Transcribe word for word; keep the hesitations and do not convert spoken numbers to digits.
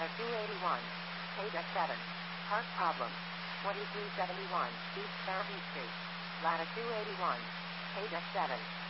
two eighty-one. Page seven. Park problem. twenty-three seventy-one East Fairview Street. Ladder two eighty-one. Page seven.